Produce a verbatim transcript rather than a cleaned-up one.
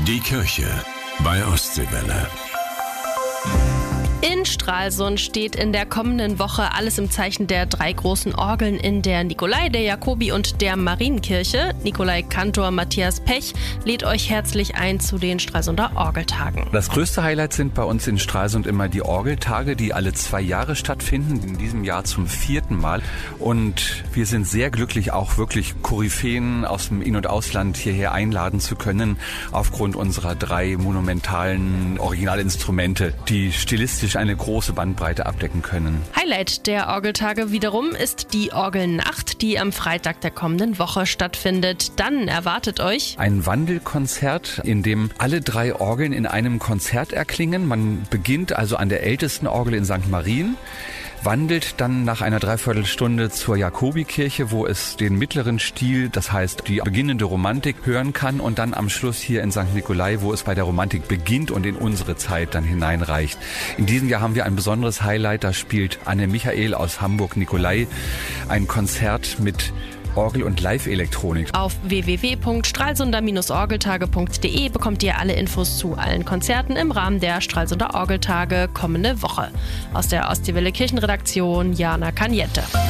Die Kirche bei Ostseewelle. In Stralsund steht in der kommenden Woche alles im Zeichen der drei großen Orgeln in der Nikolai-, der Jakobi- und der Marienkirche. Nikolai-Kantor Matthias Pech lädt euch herzlich ein zu den Stralsunder Orgeltagen. Das größte Highlight sind bei uns in Stralsund immer die Orgeltage, die alle zwei Jahre stattfinden, in diesem Jahr zum vierten Mal. Und wir sind sehr glücklich, auch wirklich Koryphäen aus dem In- und Ausland hierher einladen zu können, aufgrund unserer drei monumentalen Originalinstrumente, die stilistisch eine große Bandbreite abdecken können. Highlight der Orgeltage wiederum ist die Orgelnacht, die am Freitag der kommenden Woche stattfindet. Dann erwartet euch ein Wandelkonzert, in dem alle drei Orgeln in einem Konzert erklingen. Man beginnt also an der ältesten Orgel in Sankt Marien, wandelt dann nach einer Dreiviertelstunde zur Jakobikirche, wo es den mittleren Stil, das heißt die beginnende Romantik, hören kann, und dann am Schluss hier in Sankt Nikolai, wo es bei der Romantik beginnt und in unsere Zeit dann hineinreicht. In diesem Jahr haben wir ein besonderes Highlight, da spielt Anne Michael aus Hamburg-Nikolai ein Konzert mit Orgel- und Live-Elektronik. Auf w w w punkt stralsunder orgeltage punkt de bekommt ihr alle Infos zu allen Konzerten im Rahmen der Stralsunder Orgeltage kommende Woche. Aus der Ostseewelle Kirchenredaktion Jana Kaniette.